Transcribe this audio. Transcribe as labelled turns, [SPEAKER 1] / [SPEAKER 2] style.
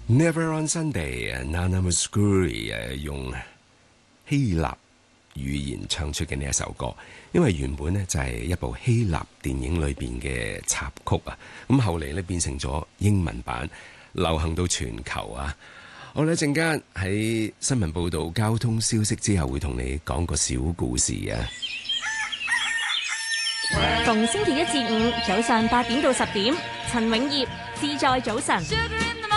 [SPEAKER 1] Never on Sunday，Nana Mouskouri 用希臘語言唱出嘅呢一首歌，因為原本呢就係一部希臘電影裏邊嘅插曲啊，咁後嚟呢變成咗英文版，流行到全球啊！我哋一陣間喺新聞報道、交通消息之後，會同你講個小故事啊！
[SPEAKER 2] 逢星期一至五早上8點到10點，陳永業自在早晨。